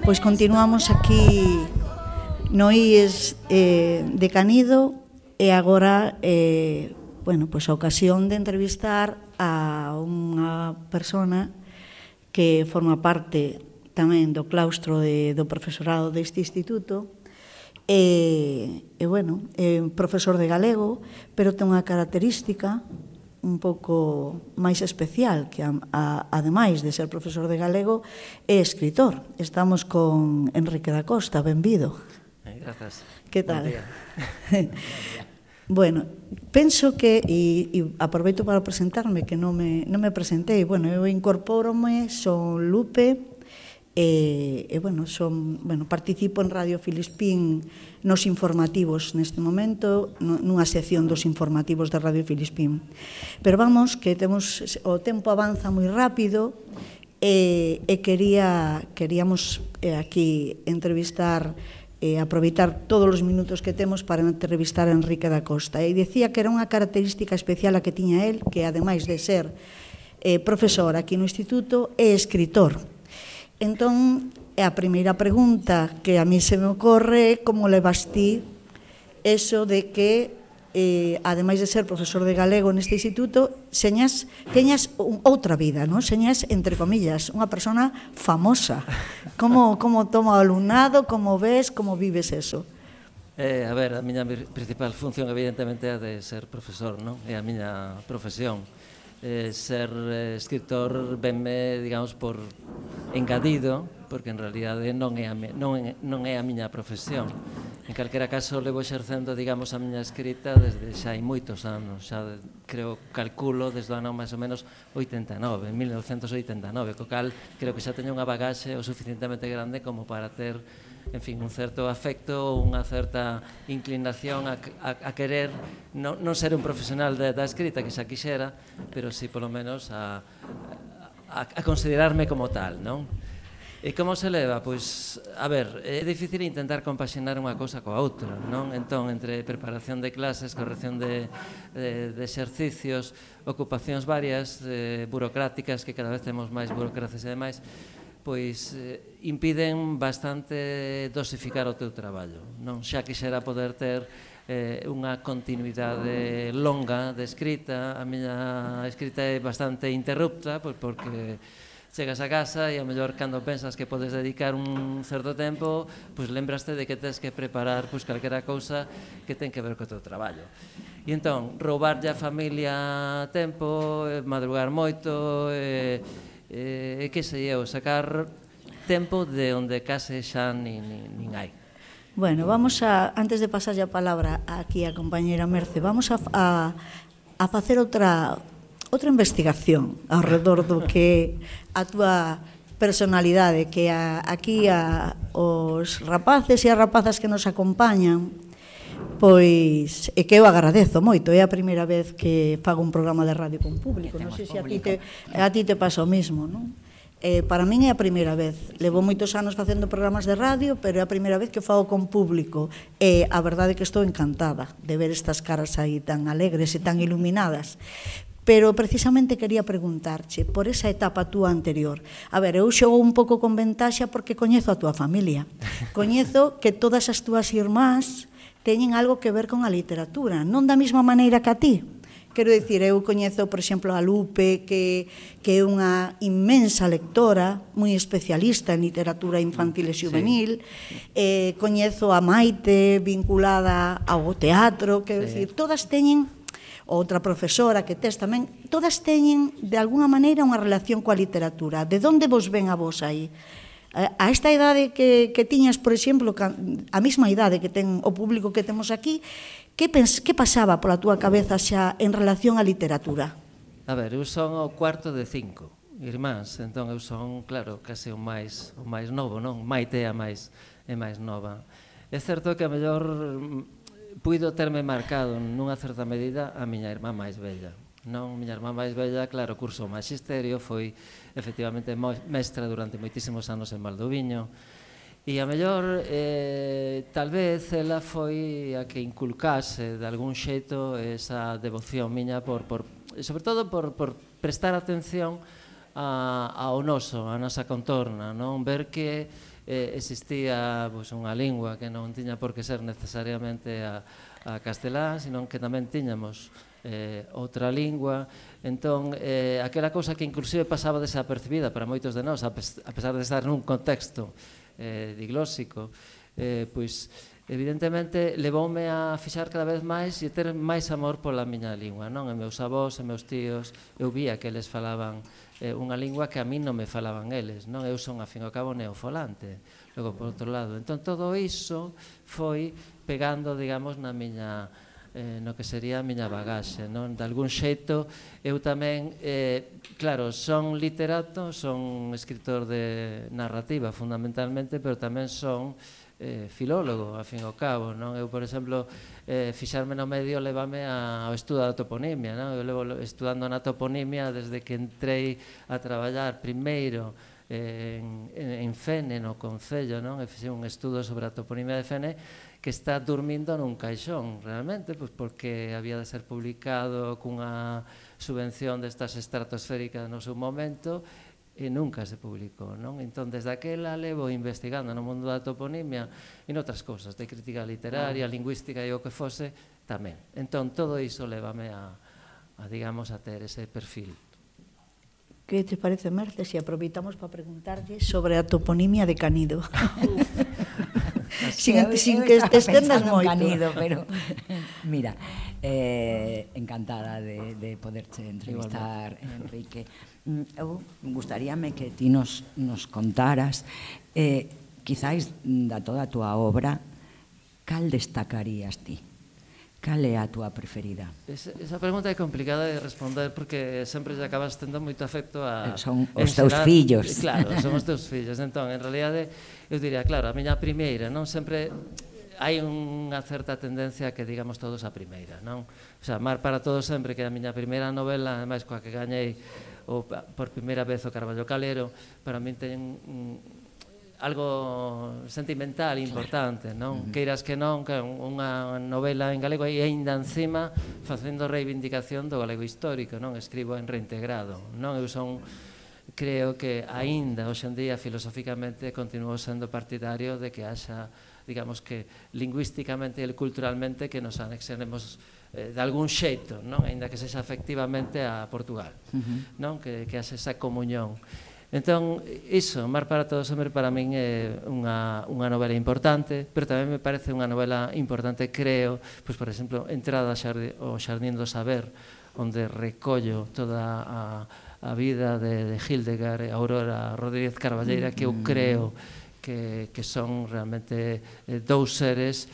Pois continuamos aquí no IES de Canido e agora, pois a ocasión de entrevistar a unha persona que forma parte tamén do claustro do profesorado deste instituto é profesor de galego, pero ten unha característica un pouco máis especial, que ademais de ser profesor de galego, é escritor. Estamos con Enrique da Costa, benvido. Grazas. Que tal? Buen día. Bueno, penso que, e aproveito para presentarme, que non me presentei, eu incorpórome, son Lupe, participo en Radio Filispín nos informativos neste momento, nunha sección dos informativos da Radio Filispín. Pero vamos, que o tempo avanza moi rápido e queríamos aquí entrevistar aproveitar todos os minutos que temos para entrevistar a Enrique da Costa. E dicía que era unha característica especial a que tiña el, que ademais de ser profesor aquí no instituto, é escritor. Entón, a primeira pregunta que a mí se me ocorre é como levas ti eso de que, ademais de ser profesor de galego neste instituto, teñas outra vida, non? Señas, entre comillas, unha persona famosa. Como toma o alumnado, como ves, como vives eso? A ver, a miña principal función evidentemente é de ser profesor, non? É a miña profesión. Ser escritor venme, digamos, por engadido, porque en realidade non é a miña profesión. En calquera caso, levo exercendo, digamos, a miña escrita desde xa hai moitos anos, xa calculo desde o ano máis ou menos 89, 1989, co cal creo que xa teño unha bagaxe o suficientemente grande como para ter, en fin, un certo afecto, unha certa inclinación a querer non ser un profesional da escrita, que xa quixera, pero sí, polo menos, a considerarme como tal, non? E como se leva? Pois, a ver, é difícil intentar compaxinar unha cousa coa outra, non? Entón, entre preparación de clases, corrección de exercicios, ocupacións varias, burocráticas, que cada vez temos máis burocracias e demais, pois impiden bastante dosificar o teu traballo, non? Xa quixera poder ter unha continuidade longa de escrita. A miña escrita é bastante interrupta, pois porque chegas a casa e a mellor cando pensas que podes dedicar un certo tempo, pois lembraste de que tens que preparar calquera cousa que ten que ver co teu traballo. E entón, roubarlle a familia tempo, madrugar moito, que sei eu, sacar tempo de onde case xa nin hai. Bueno, antes de pasarlle a palabra aquí a compañera Merce, vamos a facer outra investigación ao redor do que a túa personalidade, que aquí os rapaces e as rapazas que nos acompañan, pois, e que eu agradezo moito, é a primeira vez que fago un programa de radio con público, non sei se a ti te pasa o mismo, non? Para min é a primeira vez, levo moitos anos facendo programas de radio, pero é a primeira vez que fago con público, e a verdade é que estou encantada de ver estas caras aí tan alegres e tan iluminadas. Pero precisamente quería preguntarche por esa etapa túa anterior. A ver, eu xogo un pouco con ventaxa porque coñezo a túa familia. Coñezo que todas as túas irmás teñen algo que ver con a literatura, non da mesma maneira que a ti. Quero dicir, eu coñezo, por exemplo, a Lupe, que é unha inmensa lectora, moi especialista en literatura infantil e juvenil. Coñezo a Maite, vinculada ao teatro, quero dicir, todas teñen, outra profesora que tes tamén, todas teñen, de alguna maneira, unha relación coa literatura. De onde vos ven a vos aí? A esta idade que tiñas, por exemplo, a mesma idade que ten o público que temos aquí, que pasaba pola túa cabeza xa en relación á literatura? A ver, eu son o cuarto de 5 irmáns, entón eu son, claro, case o máis novo, non? Maite é a máis nova. É certo que a mellor puido terme marcado nunha certa medida a miña irmá máis bella. Non, miña irmá máis bella, claro, cursou magisterio, foi efectivamente mestra durante moitísimos anos en Valdoviño, e a mellor, tal vez, ela foi a que inculcase de algún xeito esa devoción miña, sobre todo por prestar atención ao noso, a nosa contorna, non? Ver que existía unha lingua que non tiña por que ser necesariamente a castelán, senón que tamén tiñamos outra lingua. Entón, aquela cousa que inclusive pasaba desapercibida para moitos de nós, a pesar de estar nun contexto diglóxico, pois evidentemente levoume a fixar cada vez máis e ter máis amor pola miña lingua, non? E meus avós e meus tíos, eu vía que eles falaban unha lingua que a mí non me falaban eles, non? Eu son, a fin e ao cabo, neofolante, logo, por outro lado. Entón, todo iso foi pegando, digamos, na miña no que sería a miña bagaxe, non? De algún xeito, eu tamén, claro, son literato, son escritor de narrativa, fundamentalmente, pero tamén son filólogo, a fin e ao cabo, non? Eu, por exemplo, fixarme no medio levame ao estudo da toponimia, non? Eu levo estudando na toponimia desde que entrei a traballar primeiro en Fene, no Concello, non? E fixe un estudo sobre a toponimia de Fene que está dormindo nun caixón, realmente, pois porque había de ser publicado cunha subvención destas estratosféricas no seu momento e nunca se publicou, non? Entón, desde aquela levo investigando no mundo da toponimia e noutras cousas, de crítica literaria, lingüística e o que fose, tamén. Entón, todo iso levame a digamos, a ter ese perfil. Que te parece, Merce, se aproveitamos para preguntarlle sobre a toponimia de Canido? sin que te estendas moito. Canido, pero mira, encantada de poderche entrevistar, Enrique. Eu gustaríame que ti nos contaras, quizáis da toda a túa obra, cal destacarías ti? Cal é a túa preferida? Esa pregunta é complicada de responder porque sempre lle acabas tendo moito afecto a... Son os teus fillos. Claro, son os teus fillos. Entón, en realidade, eu diría, claro, a miña primeira, non? Sempre hai unha certa tendencia a que digamos todos a primeira, non? O sea, Mar para todos sempre, que é a miña primeira novela, ademais coa que gañei por primeira vez o Carballo Calero, para min ten algo sentimental importante, non? Queiras que non, que unha novela en galego e aínda encima facendo reivindicación do galego histórico, non? Escribo en reintegrado, non? Eu son, creo que aínda hoxe en día filosóficamente continuo sendo partidario de que haxa, digamos que lingüísticamente e culturalmente que nos anexemos de algún xeito, non? Aínda que sexa efectivamente a Portugal, non? Que haxa esa comunión. Entón, iso, Mar para todos sempre para min é unha novela importante, pero tamén me parece unha novela importante, creo, pois, por exemplo, Entrada ao Xardín do Saber, onde recollo toda a vida de Hildegard e Aurora Rodríguez Carballeira, que eu creo que son realmente dous seres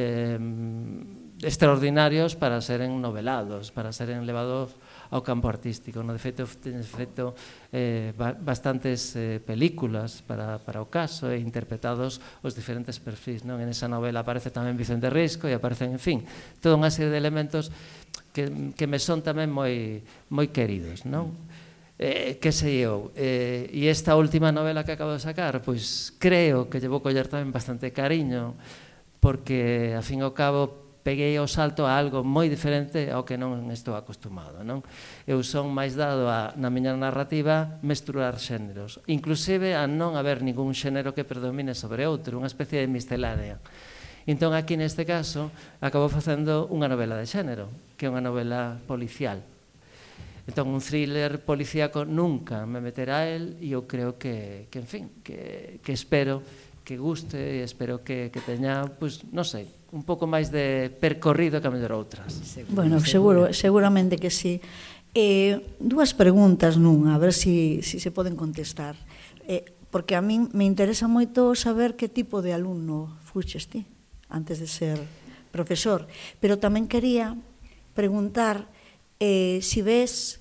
extraordinarios para seren novelados, para seren levados ao campo artístico. De feito, teñes feito bastantes películas para o caso e interpretados os diferentes perfis. En esa novela aparece tamén Vicente Risco e aparecen, en fin, toda unha serie de elementos que me son tamén moi queridos. Que sei eu? E esta última novela que acabo de sacar, pois creo que lle vou coller tamén bastante cariño, porque, a fin e ao cabo, peguei o salto a algo moi diferente ao que non estou acostumado, non? Eu son máis dado na miña narrativa mesturar xéneros, inclusive a non haber ningún xénero que predomine sobre outro, unha especie de miscelánea. Entón, aquí neste caso, acabo facendo unha novela de xénero, que é unha novela policial. Entón, un thriller policíaco nunca me meterá a él e eu creo que en fin, que espero que guste e espero que teña, pois, non sei, un pouco máis de percorrido que a mellor outras. Bueno, seguramente que sí. Dúas preguntas nunha, a ver se poden contestar. Porque a min me interesa moito saber que tipo de alumno fuches ti antes de ser profesor. Pero tamén quería preguntar se ves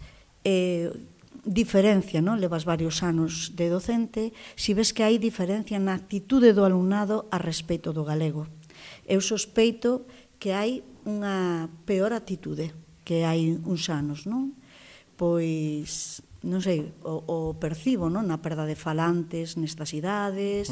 diferencia, non? Levas varios anos de docente, se ves que hai diferencia na actitude do alumnado a respecto do galego. Eu sospeito que hai unha peor actitude que hai uns anos, non? Pois, non sei, o percibo, non? Na perda de falantes nestas idades,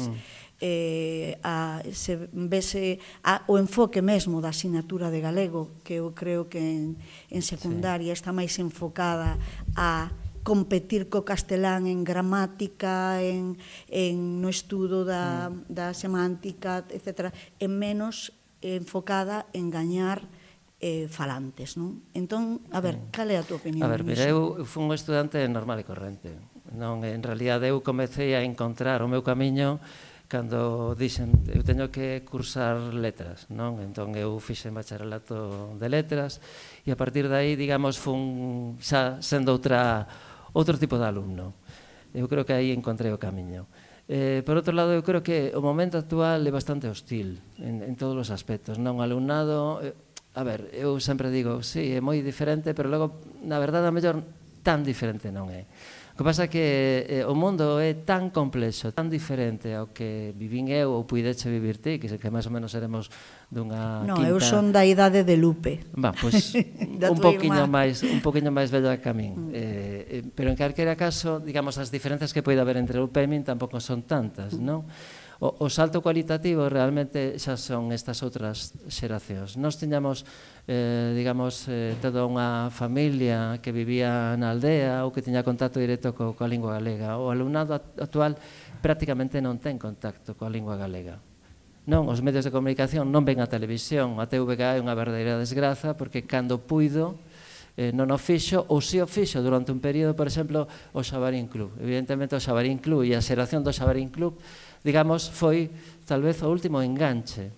vese o enfoque mesmo da asignatura de galego, que eu creo que en secundaria está máis enfocada a competir co castelán en gramática, no estudo da semántica, etc., e menos enfocada en gañar falantes, non? Entón, a ver, cal é a tua opinión? A ver, mira, eu fui un estudante normal e corrente. Non, en realidad eu comecei a encontrar o meu camiño cando dixen, eu teño que cursar letras, non? Entón eu fixen bacharelato de letras e a partir de aí, digamos, fun xa sendo outro tipo de alumno. Eu creo que aí encontrei o camiño. Por outro lado, eu creo que o momento actual é bastante hostil en todos os aspectos, non? O alumnado, a ver, eu sempre digo, sí, é moi diferente, pero logo, na verdade, a mellor tan diferente non é. O que pasa é que o mundo é tan complexo, tan diferente ao que vivín eu ou puideche vivir ti, que máis ou menos seremos dunha no, quinta... eu son da idade de Lupe. Pois, un poquinho máis vello que a min. Pero en calquera caso, digamos, as diferenzas que pode haber entre Lupe e min tampouco son tantas, non? O salto cualitativo realmente xa son estas outras xeracións. Nós tiñamos, digamos, toda unha familia que vivía na aldea ou que tiña contacto directo coa lingua galega. O alumnado actual prácticamente non ten contacto coa lingua galega. Non, os medios de comunicación non ven a televisión, a TVG é unha verdadeira desgraza porque cando puido non o fixo, ou si o fixo durante un período, por exemplo, o Xabarín Club. Evidentemente o Xabarín Club e a xeración do Xabarín Club, digamos, foi tal vez o último enganche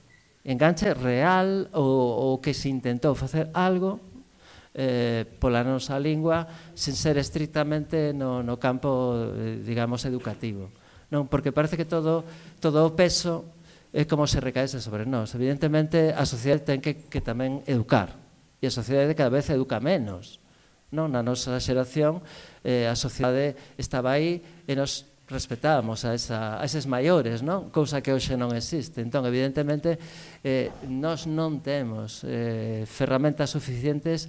real ou que se intentou facer algo pola nosa lingua sen ser estrictamente no campo, digamos, educativo. Non, porque parece que todo o peso é como se recaese sobre nós. Evidentemente, a sociedade ten que tamén educar. E a sociedade cada vez educa menos. Non? Na nosa xeración, a sociedade estaba aí e nos respetábamos a eses maiores, non? Cousa que hoxe non existe. Entón, evidentemente, nós non temos ferramentas suficientes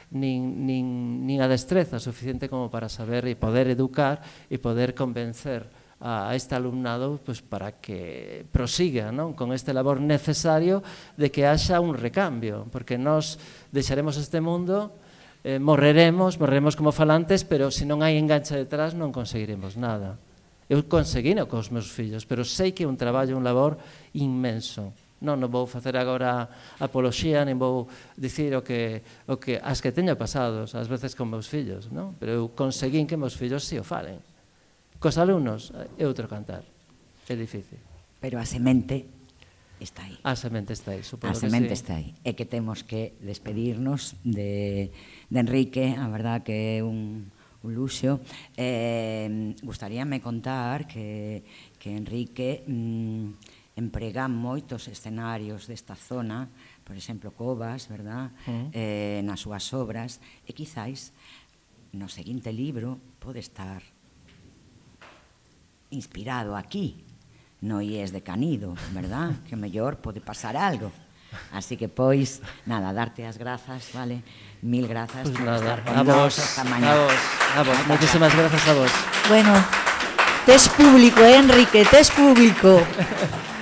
nin a destreza suficiente como para saber e poder educar e poder convencer a este alumnado para que prosiga con este labor necesario de que haxa un recambio, porque nós deixaremos este mundo, morreremos como falantes, pero se non hai enganche detrás non conseguiremos nada. Eu conseguino cos meus fillos, pero sei que é un traballo, un labor inmenso. Non vou facer agora apoloxía, nin vou dicir as que teño pasados, ás veces con meus fillos, pero eu conseguín que meus fillos si o falen. Cos alumnos é outro cantar, é difícil. Pero a semente está aí. A semente está aí, supoño que sí. A semente está aí. É que temos que despedirnos de Enrique, a verdad que é un luxo. Gustaríame contar que Enrique emprega moitos escenarios desta zona, por exemplo, Covas, verdad? Nas súas obras, e quizáis no seguinte libro pode estar inspirado aquí, no IES de Canido, verdad? Que mellor pode pasar algo. Así que, pois, nada, darte as grazas, vale? Mil grazas por estar con a nós vos, esta mañá. a vos. Moitísimas grazas a vos. Bueno, tes público, Enrique, tes público.